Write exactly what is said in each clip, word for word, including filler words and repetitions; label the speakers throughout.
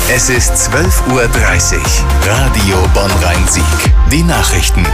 Speaker 1: Es ist zwölf Uhr dreißig. Radio Bonn-Rhein-Sieg. Die Nachrichten.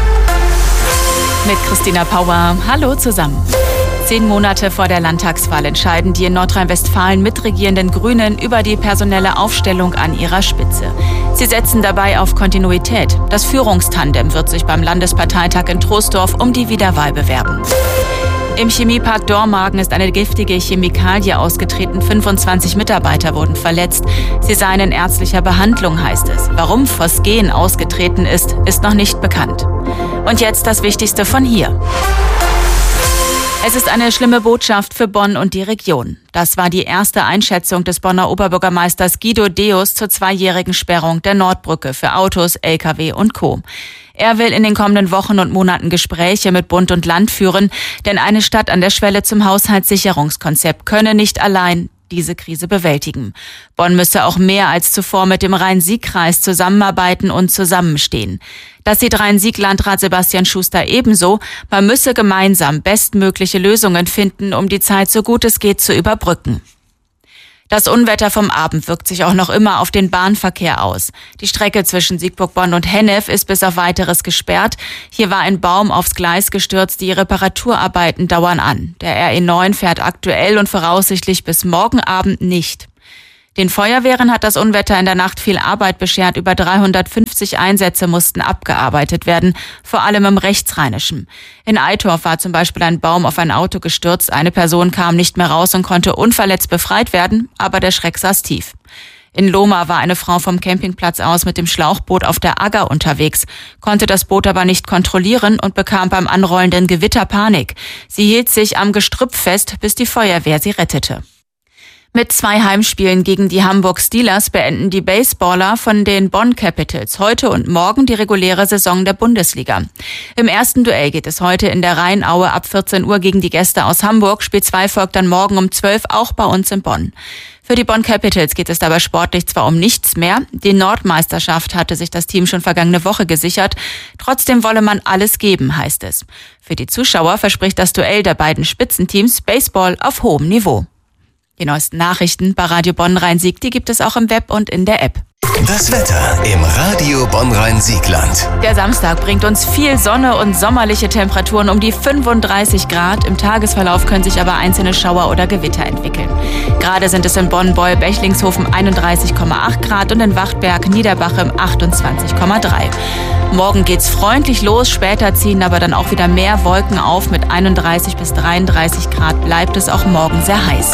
Speaker 2: Mit Christina Pauer. Hallo zusammen. Zehn Monate vor der Landtagswahl entscheiden die in Nordrhein-Westfalen mitregierenden Grünen über die personelle Aufstellung an ihrer Spitze. Sie setzen dabei auf Kontinuität. Das Führungstandem wird sich beim Landesparteitag in Troisdorf um die Wiederwahl bewerben. Im Chemiepark Dormagen ist eine giftige Chemikalie ausgetreten. fünfundzwanzig Mitarbeiter wurden verletzt. Sie seien in ärztlicher Behandlung, heißt es. Warum Phosgen ausgetreten ist, ist noch nicht bekannt. Und jetzt das Wichtigste von hier. Es ist eine schlimme Botschaft für Bonn und die Region. Das war die erste Einschätzung des Bonner Oberbürgermeisters Guido Deus zur zweijährigen Sperrung der Nordbrücke für Autos, L K W und Co. Er will in den kommenden Wochen und Monaten Gespräche mit Bund und Land führen, denn eine Stadt an der Schwelle zum Haushaltssicherungskonzept könne nicht allein diese Krise bewältigen. Bonn müsse auch mehr als zuvor mit dem Rhein-Sieg-Kreis zusammenarbeiten und zusammenstehen. Das sieht Rhein-Sieg-Landrat Sebastian Schuster ebenso. Man müsse gemeinsam bestmögliche Lösungen finden, um die Zeit so gut es geht zu überbrücken. Das Unwetter vom Abend wirkt sich auch noch immer auf den Bahnverkehr aus. Die Strecke zwischen Siegburg-Bonn und Hennef ist bis auf Weiteres gesperrt. Hier war ein Baum aufs Gleis gestürzt, die Reparaturarbeiten dauern an. Der R E neun fährt aktuell und voraussichtlich bis morgen Abend nicht. Den Feuerwehren hat das Unwetter in der Nacht viel Arbeit beschert. Über dreihundertfünfzig Einsätze mussten abgearbeitet werden, vor allem im Rechtsrheinischen. In Eitorf war zum Beispiel ein Baum auf ein Auto gestürzt. Eine Person kam nicht mehr raus und konnte unverletzt befreit werden, aber der Schreck saß tief. In Lohmar war eine Frau vom Campingplatz aus mit dem Schlauchboot auf der Agger unterwegs, konnte das Boot aber nicht kontrollieren und bekam beim anrollenden Gewitter Panik. Sie hielt sich am Gestrüpp fest, bis die Feuerwehr sie rettete. Mit zwei Heimspielen gegen die Hamburg Steelers beenden die Baseballer von den Bonn Capitals heute und morgen die reguläre Saison der Bundesliga. Im ersten Duell geht es heute in der Rheinaue ab vierzehn Uhr gegen die Gäste aus Hamburg. Spiel zwei folgt dann morgen um zwölf auch bei uns in Bonn. Für die Bonn Capitals geht es dabei sportlich zwar um nichts mehr. Die Nordmeisterschaft hatte sich das Team schon vergangene Woche gesichert. Trotzdem wolle man alles geben, heißt es. Für die Zuschauer verspricht das Duell der beiden Spitzenteams Baseball auf hohem Niveau. Die neuesten Nachrichten bei Radio Bonn-Rhein-Sieg, die gibt es auch im Web und in der App.
Speaker 1: Das Wetter im Radio Bonn-Rhein-Siegland.
Speaker 2: Der Samstag bringt uns viel Sonne und sommerliche Temperaturen um die fünfunddreißig Grad. Im Tagesverlauf können sich aber einzelne Schauer oder Gewitter entwickeln. Gerade sind es in Bonn, Beul, Bechlingshofen einunddreißig Komma acht Grad und in Wachtberg, Niederbachem achtundzwanzig Komma drei. Morgen geht's freundlich los, später ziehen aber dann auch wieder mehr Wolken auf. Mit einunddreißig bis dreiunddreißig Grad bleibt es auch morgen sehr heiß.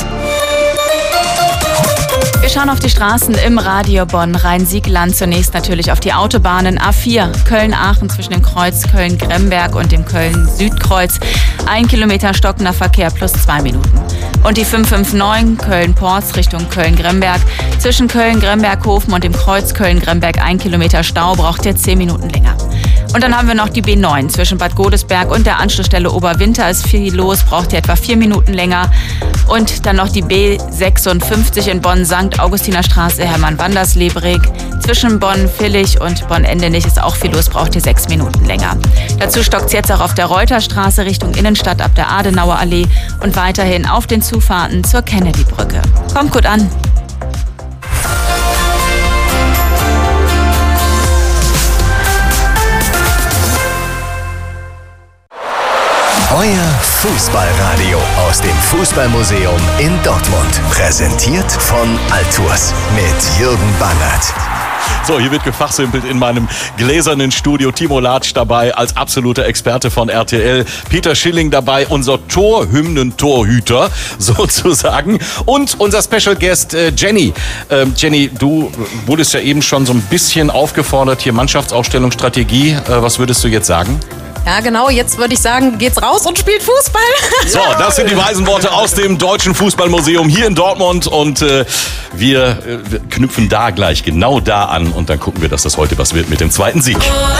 Speaker 2: Wir schauen auf die Straßen im Radio Bonn-Rhein-Sieg-Land. Zunächst natürlich auf die Autobahnen A vier Köln-Aachen zwischen dem Kreuz Köln-Gremberg und dem Köln-Südkreuz. Ein Kilometer stockender Verkehr plus zwei Minuten. Und die fünf fünf neun Köln-Porz Richtung Köln-Gremberg. Zwischen Köln-Gremberg-Hofen und dem Kreuz Köln-Gremberg ein Kilometer Stau, braucht ihr zehn Minuten länger. Und dann haben wir noch die B neun zwischen Bad Godesberg und der Anschlussstelle Oberwinter ist viel los, braucht ihr etwa vier Minuten länger. Und dann noch die B sechsundfünfzig in Bonn-Sankt Augustiner Straße, Hermann-Wanderslebrig. Zwischen Bonn-Villig und Bonn-Endenich ist auch viel los, braucht ihr sechs Minuten länger. Dazu stockt es jetzt auch auf der Reuterstraße Richtung Innenstadt ab der Adenauer Allee und weiterhin auf den Zufahrten zur Kennedy-Brücke. Kommt gut an!
Speaker 1: Euer Fußballradio aus dem Fußballmuseum in Dortmund. Präsentiert von Altours mit Jürgen Bangert.
Speaker 3: So, hier wird gefachsimpelt in meinem gläsernen Studio. Timo Latsch dabei als absoluter Experte von R T L. Peter Schilling dabei, unser Torhymnen-Torhüter sozusagen. Und unser Special Guest äh, Jenny. Ähm, Jenny, du wurdest ja eben schon so ein bisschen aufgefordert, hier Mannschaftsaufstellung, Strategie. Äh, was würdest du jetzt sagen?
Speaker 4: Ja, genau. Jetzt würde ich sagen, geht's raus und spielt Fußball.
Speaker 3: So, das sind die weisen Worte aus dem Deutschen Fußballmuseum hier in Dortmund. Und äh, wir äh, knüpfen da gleich genau da an. Und dann gucken wir, dass das heute was wird mit dem zweiten Sieg.